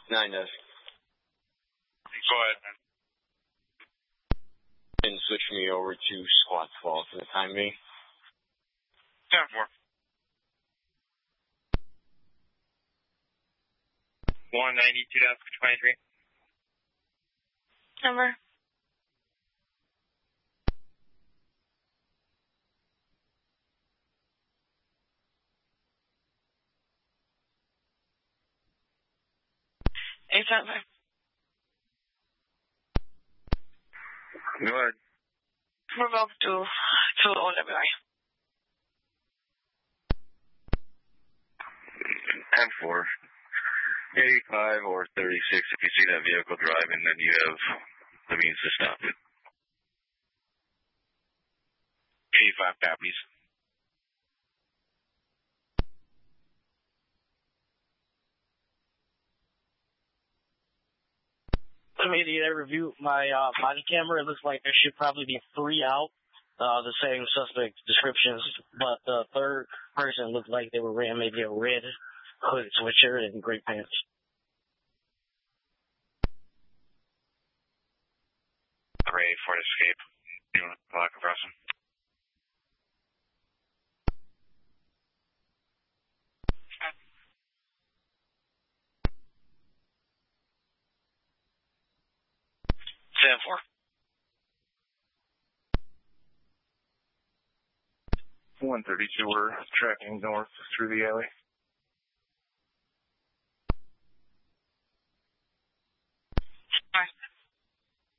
9 does. Go ahead, man. And switch me over to squat 12 for the time being. 10-4. 192.23. Number? Eight seven five. Go ahead. Move up to OWI. 10-4. 85 or 36 if you see that vehicle driving, then you have the means to stop it. 85 copies. I reviewed my body camera. It looks like there should probably be 3 out, the same suspect descriptions, but the third person looked like they were wearing maybe a red hooded sweatshirt and gray pants. Ready for escape. You want to block across him? Seven 4. 132, we're tracking north through the alley.